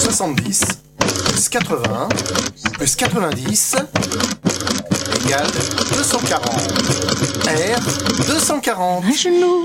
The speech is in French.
70 plus 80 plus 90 égale 240. R 240. Un genou.